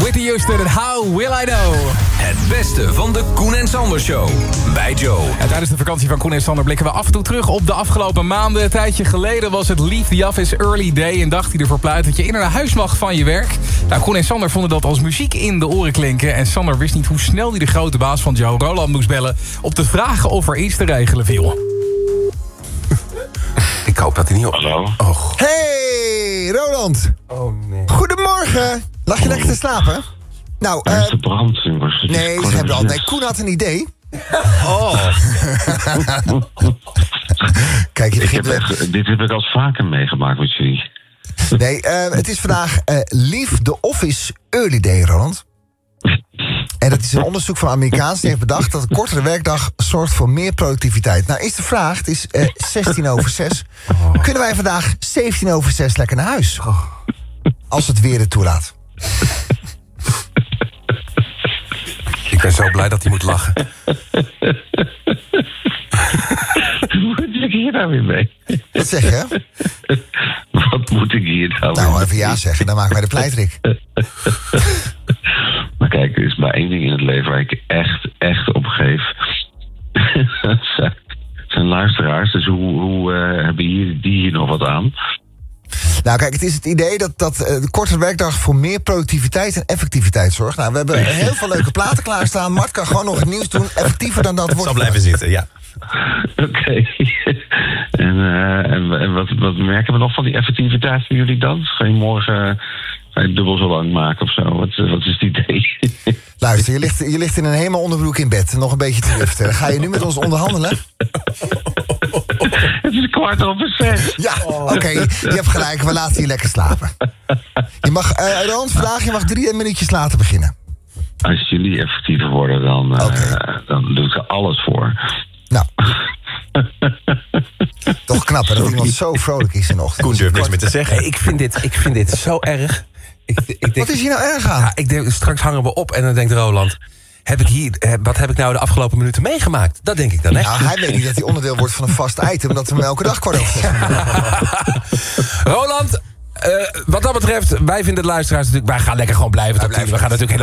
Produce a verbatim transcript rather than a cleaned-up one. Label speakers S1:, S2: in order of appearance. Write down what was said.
S1: Whitney Houston en How Will I Know.
S2: Het beste van de Koen en Sander Show. Bij Joe.
S1: En tijdens de vakantie van Koen en Sander blikken we af en toe terug op de afgelopen maanden. Een tijdje geleden was het Leave the Office Early Day. Een dag die ervoor pleit dat je in naar huis mag van je werk. Nou, Koen en Sander vonden dat als muziek in de oren klinken. En Sander wist niet hoe snel hij de grote baas van Joe, Roland, moest bellen om te vragen of er iets te regelen viel.
S3: Ik hoop dat hij niet op...
S4: Hallo?
S3: Oh,
S5: Hey, Roland.
S3: oh nee.
S5: Goedemorgen. Lag je lekker te slapen? Nou,
S4: Waar
S5: eh...
S4: is de brand, jongens? Het is
S5: nee,
S4: kwart
S5: ze hebben al...
S4: over
S5: Nee, Koen had een idee.
S3: Oh.
S5: Kijk, je
S4: Ik heb
S5: begint...
S4: echt, dit heb ik al vaker meegemaakt met jullie.
S5: Nee, eh, het is vandaag eh, Leave the Office Early Day, Roland. En dat is een onderzoek van Amerikaans die heeft bedacht dat een kortere werkdag zorgt voor meer productiviteit. Nou is de vraag, het is eh, zestien over zes. Kunnen wij vandaag zeventien over zes lekker naar huis? Als het weer het toelaat.
S3: Ik ben zo blij dat hij moet lachen.
S4: Wat moet ik hier nou weer mee?
S5: Wat zeg je?
S4: Wat moet ik hier nou weer
S5: Nou,
S4: mee?
S5: even ja zeggen, dan maken wij de pleitrik.
S4: Maar kijk, er is maar één ding in het leven waar ik echt, echt op geef. Dat zijn luisteraars, dus hoe, hoe uh, hebben hier, die hier nog wat aan?
S5: Nou kijk, het is het idee dat, dat uh, de kortere werkdag voor meer productiviteit en effectiviteit zorgt. Nou, we hebben heel veel leuke platen klaarstaan. Mart kan gewoon nog het nieuws doen. Effectiever dan dat
S3: Het
S5: wordt.
S3: zal blijven zitten, ja.
S4: Oké. en uh, en, en wat, wat merken we nog van die effectiviteit van jullie dan? Ga je morgen ga je dubbel zo lang maken of zo? Wat, wat is het idee?
S5: Luister, je ligt, je ligt in een helemaal onderbroek in bed. Nog een beetje te liften. Ga je nu met ons onderhandelen?
S4: Het is kwart over zes.
S5: Ja, oké. Okay, je hebt gelijk. We laten je lekker slapen. Je mag, uh, Roland, vandaag je mag drie minuutjes later beginnen.
S4: Als jullie effectiever worden, dan, uh,
S5: Okay.
S4: dan doe ik er alles voor.
S5: Nou. Toch knap, hè, dat iemand zo vrolijk is in de ochtend.
S3: Koen durft niks meer te zeggen. Ik vind dit, ik vind dit zo erg. Ik, ik denk,
S5: Wat is hier nou erg aan?
S3: ja, ik denk, straks hangen we op en dan denkt Roland... Heb ik hier, eh, wat heb ik nou de afgelopen minuten meegemaakt? Dat denk ik dan echt.
S5: Nou, hij weet niet dat hij onderdeel wordt van een vast item... dat we hem elke dag kwart over zes.
S3: Roland, uh, wat dat betreft, wij vinden de luisteraars natuurlijk... wij gaan lekker gewoon blijven tot tien. We gaan natuurlijk